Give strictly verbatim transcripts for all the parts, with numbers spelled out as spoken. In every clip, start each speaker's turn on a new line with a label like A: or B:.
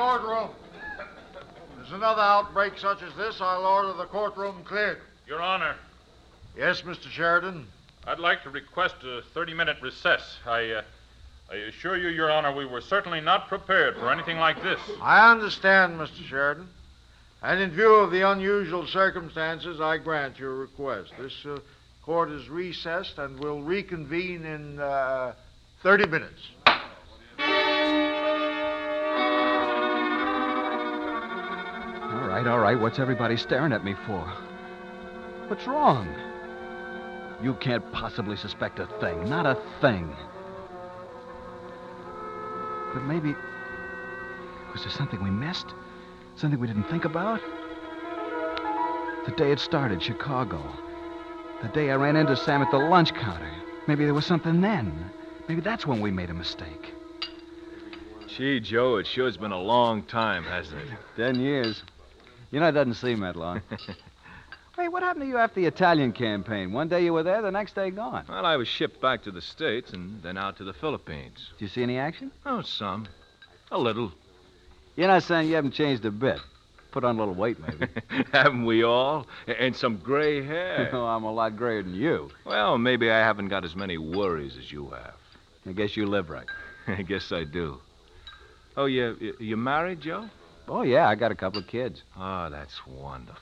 A: courtroom. If there's another outbreak such as this, I'll order the courtroom cleared.
B: Your Honor.
A: Yes, Mister Sheridan?
B: I'd like to request a thirty-minute recess. I, uh, I assure you, Your Honor, we were certainly not prepared for anything like this.
A: I understand, Mister Sheridan. And in view of the unusual circumstances, I grant your request. This uh, court is recessed and will reconvene in uh, thirty minutes.
C: All right, all right. What's everybody staring at me for? What's wrong? You can't possibly suspect a thing. Not a thing. But maybe... Was there something we missed? Something we didn't think about? The day it started, Chicago. The day I ran into Sam at the lunch counter. Maybe there was something then. Maybe that's when we made a mistake.
D: Gee, Joe, it sure's been a long time, hasn't it?
C: Ten years. You know, it doesn't seem that long. Hey, what happened to you after the Italian campaign? One day you were there, the next day gone.
D: Well, I was shipped back to the States and then out to the Philippines.
C: Did you see any action?
D: Oh, some. A little.
C: You're not saying you haven't changed a bit. Put on a little weight, maybe.
D: Haven't we all? And some gray hair.
C: Oh, I'm a lot grayer than you.
D: Well, maybe I haven't got as many worries as you have.
C: I guess you live right.
D: I guess I do. Oh, you, you married, Joe?
C: Oh, yeah, I got a couple of kids.
D: Oh, that's wonderful.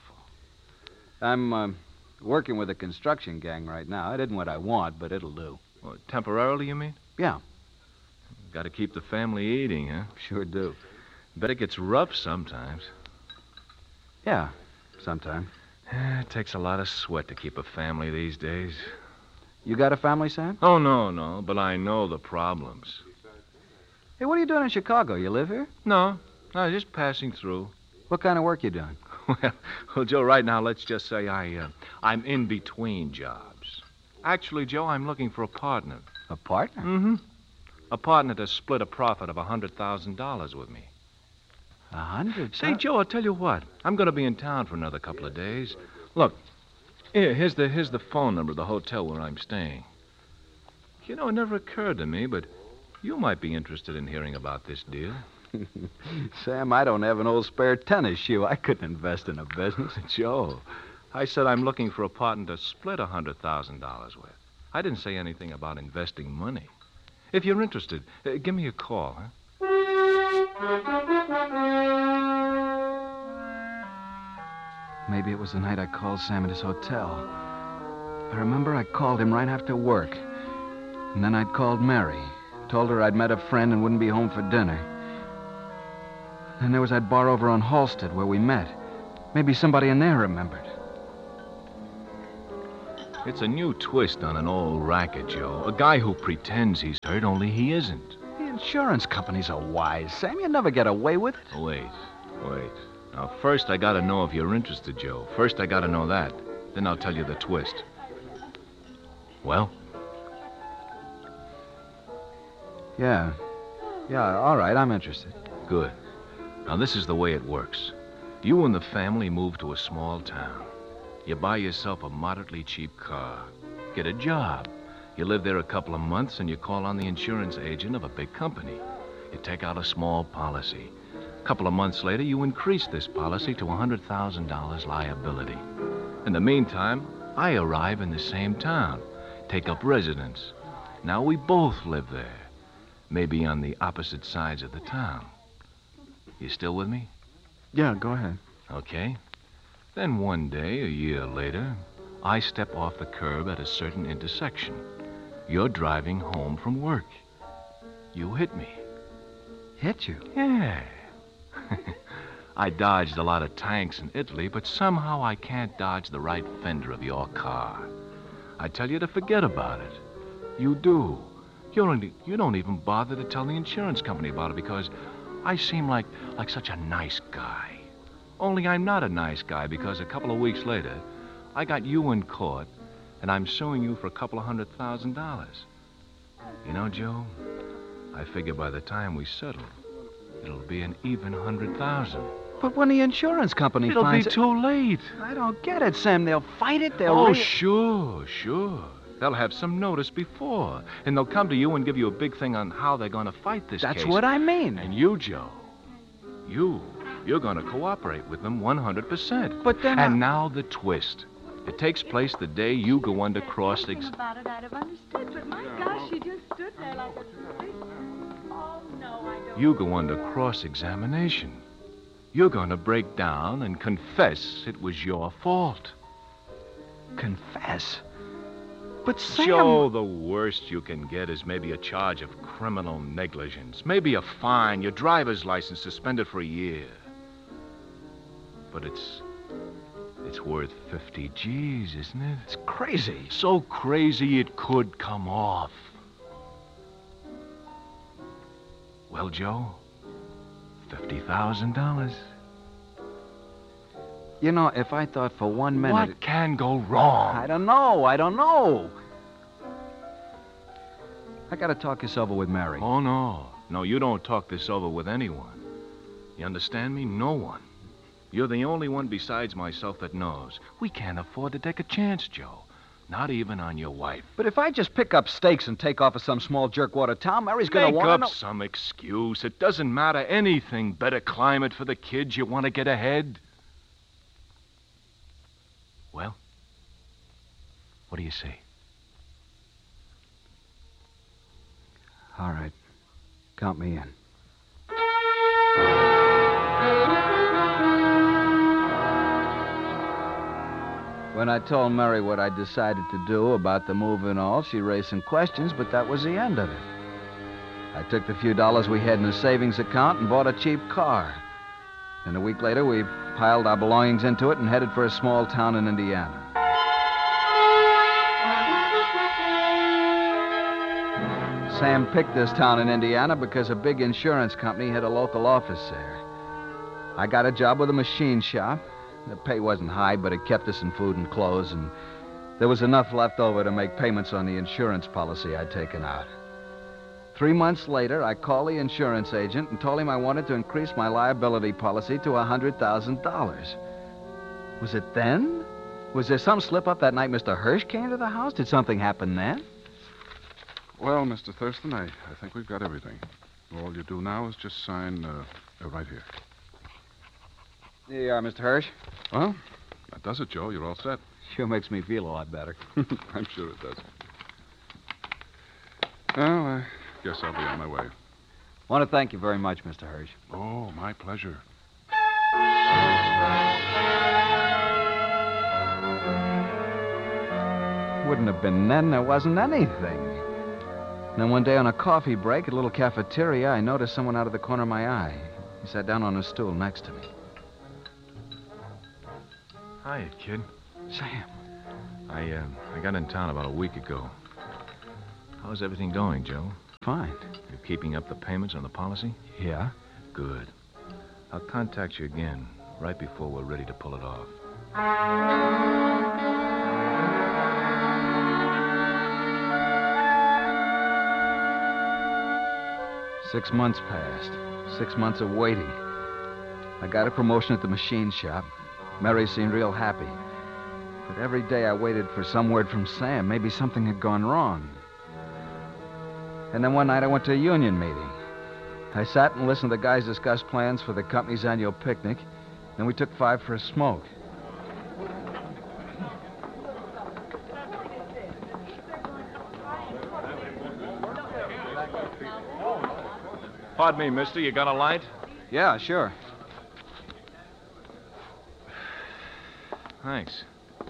C: I'm uh, working with a construction gang right now. It isn't what I want, but it'll do.
D: Well, temporarily, you mean?
C: Yeah.
D: Got to keep the family eating, huh?
C: Sure do.
D: Bet it gets rough sometimes.
C: Yeah, sometime.
D: It takes a lot of sweat to keep a family these days.
C: You got a family, Sam?
D: Oh, no, no, but I know the problems.
C: Hey, what are you doing in Chicago? You live here?
D: No, no, just passing through.
C: What kind of work you doing?
D: Well, well, Joe, right now, let's just say I, uh, I'm in between jobs. Actually, Joe, I'm looking for a partner.
C: A partner?
D: Mm-hmm. A partner to split a profit of one hundred thousand dollars with me.
C: A hundred?
D: Say, Joe, I'll tell you what. I'm going to be in town for another couple of days. Look, here, here's the, here's the phone number of the hotel where I'm staying. You know, it never occurred to me, but you might be interested in hearing about this deal.
C: Sam, I don't have an old spare tennis shoe. I couldn't invest in a business.
D: Joe, I said I'm looking for a partner to split one hundred thousand dollars with. I didn't say anything about investing money. If you're interested, uh, give me a call, huh?
C: Maybe it was the night I called Sam at his hotel. I remember I called him right after work. And then I'd called Mary. Told her I'd met a friend and wouldn't be home for dinner. Then there was that bar over on Halsted where we met. Maybe somebody in there remembered.
D: It's a new twist on an old racket, Joe. A guy who pretends he's hurt, only he isn't.
C: The insurance companies are wise, Sam. You never get away with it.
D: Wait, wait. Now, first I gotta know if you're interested, Joe. First I gotta know that. Then I'll tell you the twist. Well?
C: Yeah. Yeah, all right, I'm interested.
D: Good. Now, this is the way it works. You and the family move to a small town. You buy yourself a moderately cheap car. Get a job. You live there a couple of months and you call on the insurance agent of a big company. You take out a small policy. A couple of months later, you increase this policy to one hundred thousand dollars liability. In the meantime, I arrive in the same town, take up residence. Now we both live there, maybe on the opposite sides of the town. You still with me?
C: Yeah, go ahead.
D: Okay. Then one day, a year later, I step off the curb at a certain intersection. You're driving home from work. You hit me.
C: Hit you?
D: Yeah. I dodged a lot of tanks in Italy, but somehow I can't dodge the right fender of your car. I tell you to forget about it. You do. You don't, you don't even bother to tell the insurance company about it because I seem like, like such a nice guy. Only I'm not a nice guy because a couple of weeks later, I got you in court, and I'm suing you for a couple of hundred thousand dollars. You know, Joe, I figure by the time we settle, it'll be an even hundred thousand.
C: But when the insurance company
D: It'll
C: finds
D: be
C: it...
D: too late.
C: I don't get it, Sam. They'll fight it. They'll...
D: Oh,
C: ra-
D: sure, sure. They'll have some notice before, and they'll come to you and give you a big thing on how they're going to fight this
C: That's
D: case.
C: what I mean.
D: And you, Joe, You. You're going to cooperate with them one hundred percent.
C: But then
D: And
C: I-
D: now the twist. It takes place the day you go under cross
E: Something
D: ex...
E: about it I'd have understood, but my gosh, she just stood there like a big... Oh, no, I don't...
D: You go under cross-examination. You're going to break down and confess it was your fault.
C: Confess? But Sam...
D: Joe, the worst you can get is maybe a charge of criminal negligence. Maybe a fine, your driver's license suspended for a year. But it's... it's worth fifty G's, isn't it?
C: It's crazy.
D: So crazy it could come off. Well, Joe, fifty thousand dollars.
C: You know, if I thought for one minute...
D: What can go wrong?
C: I don't know. I don't know. I gotta talk this over with Mary.
D: Oh, no. No, you don't talk this over with anyone. You understand me? No one. You're the only one besides myself that knows. We can't afford to take a chance, Joe. Not even on your wife.
C: But if I just pick up stakes and take off of some small jerkwater town, Mary's gonna
D: Make
C: want to
D: up
C: know...
D: some excuse. It doesn't matter anything. Better climate for the kids. You want to get ahead? Well, what do you say?
C: All right. Count me in. When I told Mary what I decided to do about the move and all, she raised some questions, but that was the end of it. I took the few dollars we had in the savings account and bought a cheap car. And a week later, we piled our belongings into it and headed for a small town in Indiana. Sam picked this town in Indiana because a big insurance company had a local office there. I got a job with a machine shop. The pay wasn't high, but it kept us in food and clothes, and there was enough left over to make payments on the insurance policy I'd taken out. Three months later, I called the insurance agent and told him I wanted to increase my liability policy to one hundred thousand dollars. Was it then? Was there some slip-up that night Mister Hirsch came to the house? Did something happen then?
F: Well, Mister Thurston, I, I think we've got everything. All you do now is just sign uh, uh, right here.
C: Here you are, Mister Hirsch.
F: Well, that does it, Joe. You're all set.
C: Sure makes me feel a lot better.
F: I'm sure it does. Well, I guess I'll be on my way.
C: Want to thank you very much, Mister Hirsch.
F: Oh, my pleasure.
C: Wouldn't have been then. There wasn't anything. And then one day on a coffee break at a little cafeteria, I noticed someone out of the corner of my eye. He sat down on a stool next to me.
D: Hiya, kid.
C: Sam.
D: I, uh, I got in town about a week ago. How's everything going, Joe?
C: Fine.
D: You keeping up the payments on the policy?
C: Yeah?
D: Good. I'll contact you again right before we're ready to pull it off.
C: Six months passed. Six months of waiting. I got a promotion at the machine shop. Mary seemed real happy. But every day I waited for some word from Sam. Maybe something had gone wrong. And then one night I went to a union meeting. I sat and listened to the guys discuss plans for the company's annual picnic. Then we took five for a smoke.
D: Pardon me, mister. You got a light?
C: Yeah, sure.
D: Thanks.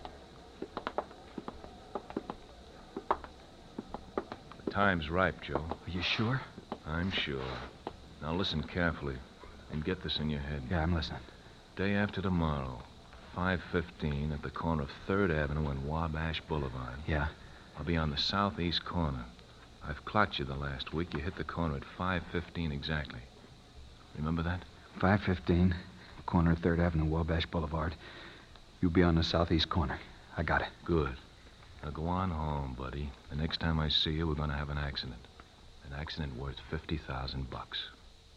D: The time's ripe, Joe.
C: Are you sure?
D: I'm sure. Now listen carefully and get this in your head.
C: Yeah, I'm listening.
D: Day after tomorrow, five fifteen at the corner of third Avenue and Wabash Boulevard.
C: Yeah.
D: I'll be on the southeast corner. I've clocked you the last week. You hit the corner at five fifteen exactly. Remember that?
C: five fifteen, corner of third Avenue, Wabash Boulevard. You'll be on the southeast corner. I got it.
D: Good. Now go on home, buddy. The next time I see you, we're going to have an accident. An accident worth fifty thousand bucks.